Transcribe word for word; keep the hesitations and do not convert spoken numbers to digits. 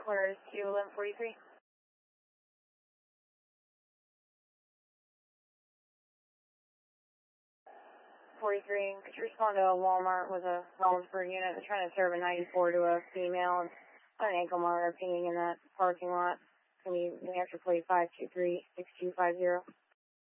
Where is two eleven forty-three? forty-three, could you respond to a Walmart with a Wellsburg unit? They're trying to serve a ninety-four to a female and an ankle monitor pinging in that parking lot. Can you answer plate five two three six two five zero?